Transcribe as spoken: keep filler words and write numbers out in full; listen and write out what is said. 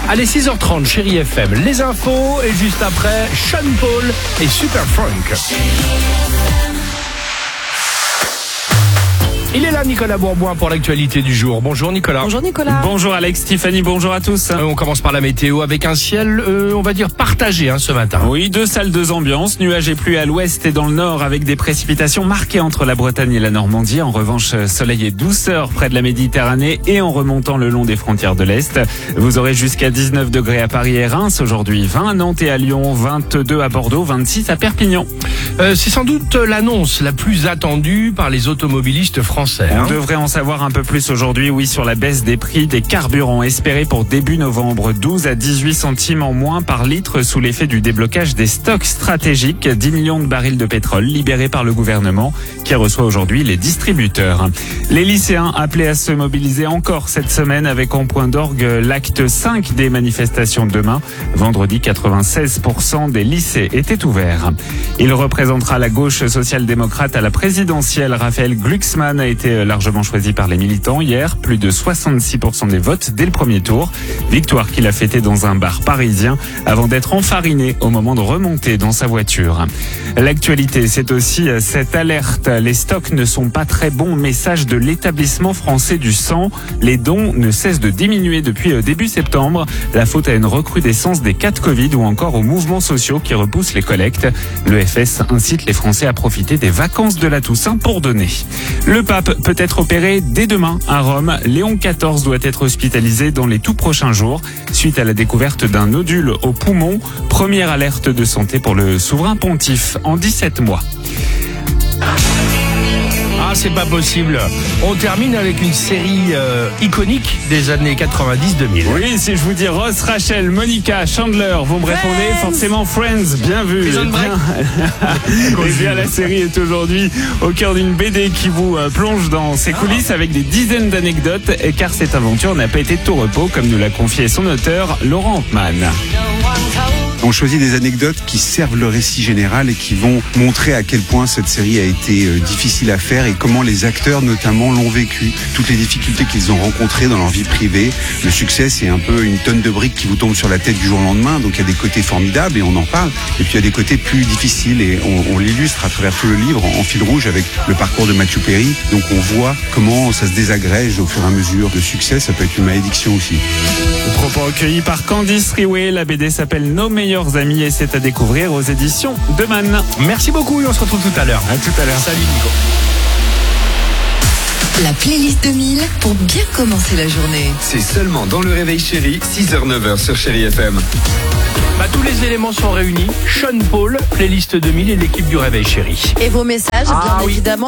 Allez, six heures trente, Chérie F M, les infos et juste après, Sean Paul et Super Frank. Il est là, Nicolas Bourboin, pour l'actualité du jour. Bonjour Nicolas. Bonjour Nicolas. Bonjour Alex, Tiffany, bonjour à tous. Euh, on commence par la météo avec un ciel, euh, on va dire, partagé hein, ce matin. Oui, deux salles, deux ambiances. Nuages et pluie à l'ouest et dans le nord avec des précipitations marquées entre la Bretagne et la Normandie. En revanche, soleil et douceur près de la Méditerranée et en remontant le long des frontières de l'Est. Vous aurez jusqu'à dix-neuf degrés à Paris et Reims aujourd'hui, vingt à Nantes et à Lyon, vingt-deux à Bordeaux, vingt-six à Perpignan. Euh, c'est sans doute l'annonce la plus attendue par les automobilistes français. Hein. On devrait en savoir un peu plus aujourd'hui, oui, sur la baisse des prix des carburants espérés pour début novembre. douze à dix-huit centimes en moins par litre sous l'effet du déblocage des stocks stratégiques. dix millions de barils de pétrole libérés par le gouvernement qui reçoit aujourd'hui les distributeurs. Les lycéens appelés à se mobiliser encore cette semaine avec en point d'orgue l'acte cinq des manifestations demain. Vendredi, quatre-vingt-seize pour cent des lycées étaient ouverts. Il représentera la gauche social-démocrate à la présidentielle. Raphaël Glucksmann a été largement choisi par les militants hier, plus de soixante-six pour cent des votes dès le premier tour. Victoire qu'il a fêtée dans un bar parisien avant d'être enfariné au moment de remonter dans sa voiture. L'actualité, c'est aussi cette alerte. Les stocks ne sont pas très bons. Message de l'établissement français du sang. Les dons ne cessent de diminuer depuis début septembre. La faute à une recrudescence des cas de Covid ou encore aux mouvements sociaux qui repoussent les collectes. Le F S incite les Français à profiter des vacances de la Toussaint pour donner. Le pape peut être opéré dès demain à Rome. Léon quatorze doit être hospitalisé dans les tout prochains jours suite à la découverte d'un nodule au poumon. Première alerte de santé pour le souverain pontife en dix-sept mois. Ah, c'est pas possible. On termine avec une série euh, iconique des années quatre-vingt-dix deux mille. Oui, si je vous dis Ross, Rachel, Monica, Chandler, vous me répondez forcément Friends, bien vu. Prison Eh Break. bien, eh bien, la série est aujourd'hui au cœur d'une B D qui vous euh, plonge dans ses coulisses avec des dizaines d'anecdotes, car cette aventure n'a pas été de tout repos, comme nous l'a confié son auteur, Laurent Hampman. On choisit des anecdotes qui servent le récit général et qui vont montrer à quel point cette série a été euh, difficile à faire et comment les acteurs notamment l'ont vécu. Toutes les difficultés qu'ils ont rencontrées dans leur vie privée. Le succès, c'est un peu une tonne de briques qui vous tombe sur la tête du jour au lendemain. Donc il y a des côtés formidables et on en parle. Et puis il y a des côtés plus difficiles et on, on l'illustre à travers tout le livre en, en fil rouge avec le parcours de Matthew Perry. Donc on voit comment ça se désagrège au fur et à mesure. Le succès, ça peut être une malédiction aussi. Propos recueillis par Candice Riouet, la B D s'appelle Nos meilleurs amis et c'est à découvrir aux éditions de Man. Merci beaucoup et on se retrouve tout à l'heure. À tout à l'heure. Salut Nico. La playlist deux mille pour bien commencer la journée. C'est seulement dans le réveil chéri, six heures neuf heures sur Chérie F M. Bah, tous les éléments sont réunis. Sean Paul, playlist deux mille et l'équipe du Réveil Chéri. Et vos messages, Ah bien oui. évidemment.